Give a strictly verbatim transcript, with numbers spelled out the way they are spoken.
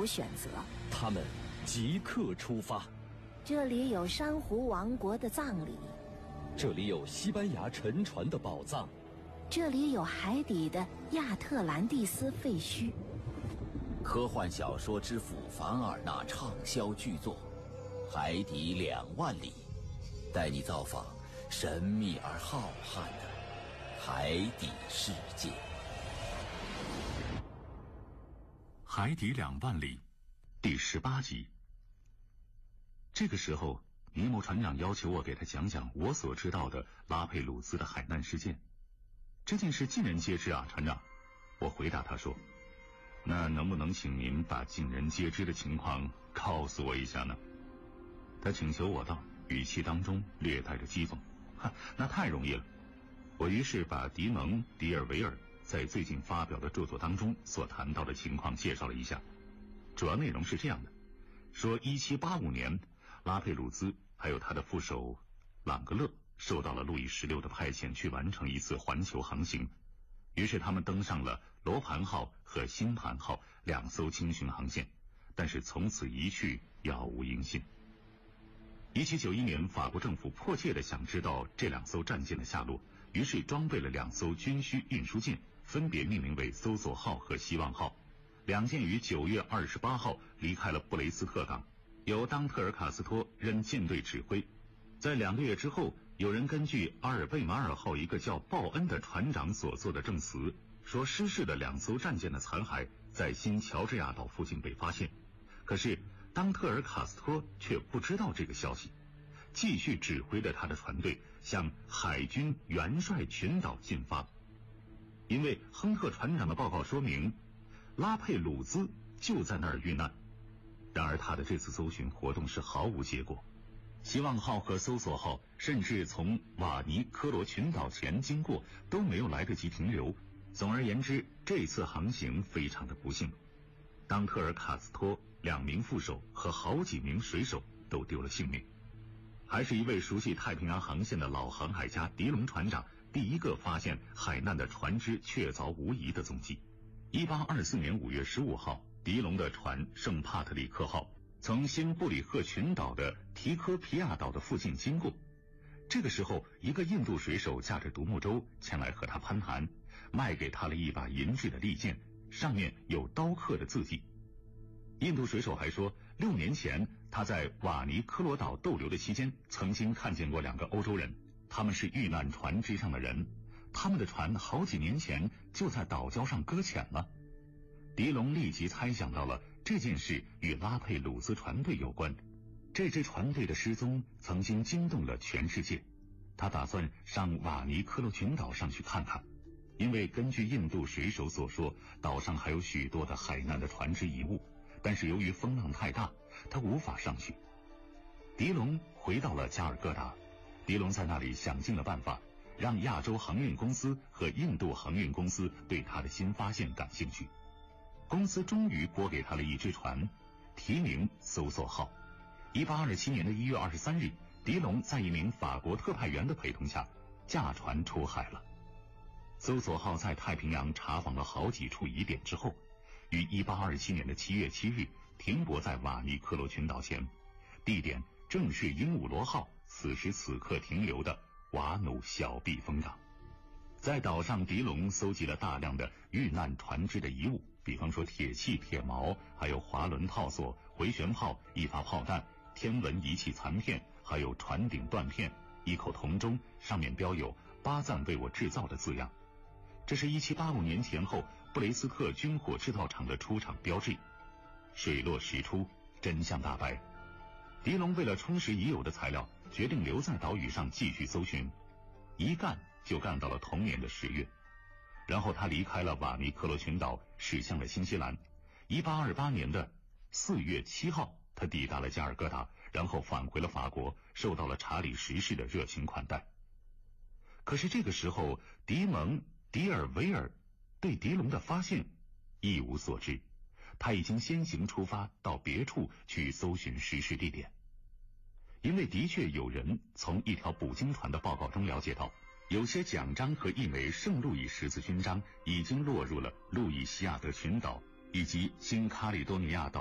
无选择。 他们即刻出发。 这里有珊瑚王国的葬礼， 这里有西班牙沉船的宝藏， 这里有海底的亚特兰蒂斯废墟。 科幻小说之父凡尔纳畅销巨作《海底两万里》，带你造访神秘而浩瀚的海底世界。 海底两万里第十八集。这个时候，尼莫船长要求我给他讲讲我所知道的拉佩鲁兹的海难事件。这件事尽人皆知啊，船长。我回答他说，那能不能请您把尽人皆知的情况告诉我一下呢？他请求我道，语气当中略带着讥讽。哈，那太容易了。我于是把迪蒙·迪尔维尔在最近发表的著作当中所谈到的情况介绍了一下。主要内容是这样的，说一七八五年拉佩鲁兹还有他的副手朗格勒受到了路易十六的派遣去完成一次环球航行，于是他们登上了罗盘号和新盘号两艘轻巡航线，但是从此一去杳无音信。一七九一年，法国政府迫切地想知道这两艘战舰的下落，于是装备了两艘军需运输舰，分别命名为搜索号和希望号。两舰于九月二十八号离开了布雷斯特港，由当特尔卡斯托任舰队指挥。在两个月之后，有人根据阿尔贝马尔号一个叫鲍恩的船长所做的证词，说失事的两艘战舰的残骸在新乔治亚岛附近被发现。可是当特尔卡斯托却不知道这个消息，继续指挥着他的船队向海军元帅群岛进发。因为亨特船长的报告说明拉佩鲁兹就在那儿遇难，然而他的这次搜寻活动是毫无结果。希望号和搜索号甚至从瓦尼科罗群岛前经过都没有来得及停留。总而言之，这次航行非常的不幸，当特尔卡斯托两名副手和好几名水手都丢了性命。还是一位熟悉太平洋航线的老航海家迪龙船长第一个发现海难的船只确凿无疑的踪迹。一八二四年五月十五号，迪龙的船圣帕特里克号从新布里赫群岛的提科皮亚岛的附近经过。这个时候，一个印度水手驾着独木舟前来和他攀谈，卖给他了一把银制的利剑，上面有刀刻的字迹。印度水手还说，六年前他在瓦尼科罗岛逗留的期间，曾经看见过两个欧洲人，他们是遇难船只上的人，他们的船好几年前就在岛礁上搁浅了。迪龙立即猜想到了这件事与拉佩鲁兹船队有关，这支船队的失踪曾经惊动了全世界。他打算上瓦尼科罗群岛上去看看，因为根据印度水手所说，岛上还有许多的海难的船只遗物，但是由于风浪太大，他无法上去。迪龙回到了加尔各答，迪龙在那里想尽了办法，让亚洲航运公司和印度航运公司对他的新发现感兴趣。公司终于拨给他了一只船，提名搜索号。一八二七年的一月二十三日，迪龙在一名法国特派员的陪同下驾船出海了。搜索号在太平洋查访了好几处疑点之后，于一八二七年的七月七日停泊在瓦尼科罗群岛前，地点正是鹦鹉螺号此时此刻停留的瓦努小避风港。在岛上，迪龙搜集了大量的遇难船只的遗物，比方说铁器、铁锚，还有滑轮套索、回旋炮、一发炮弹、天文仪器残片，还有船顶断片，一口铜钟，上面标有巴赞为我制造的字样。这是一七八五年前后布雷斯特军火制造厂的出厂标志。水落石出，真相大白。迪龙为了充实已有的材料，决定留在岛屿上继续搜寻，一干就干到了同年的十月。然后他离开了瓦尼科罗群岛，驶向了新西兰。一八二八年的四月七号，他抵达了加尔各答，然后返回了法国，受到了查理十世的热情款待。可是这个时候，迪蒙·迪尔维尔对迪龙的发现一无所知，他已经先行出发到别处去搜寻失事地点。因为的确有人从一条捕鲸船的报告中了解到，有些奖章和一枚圣路易十字勋章已经落入了路易西亚德群岛以及新卡里多尼亚岛